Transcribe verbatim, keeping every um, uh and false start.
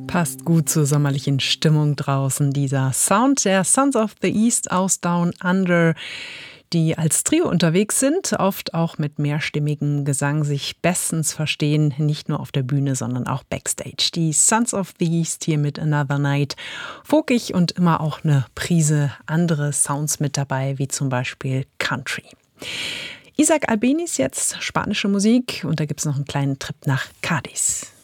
Passt gut zur sommerlichen Stimmung draußen, dieser Sound der Sons of the East aus Down Under, die als Trio unterwegs sind, oft auch mit mehrstimmigem Gesang sich bestens verstehen, nicht nur auf der Bühne, sondern auch backstage. Die Sons of the East hier mit Another Night, folkig und immer auch eine Prise andere Sounds mit dabei, wie zum Beispiel Country. Isaac Albeniz jetzt, spanische Musik, und da gibt es noch einen kleinen Trip nach Cádiz.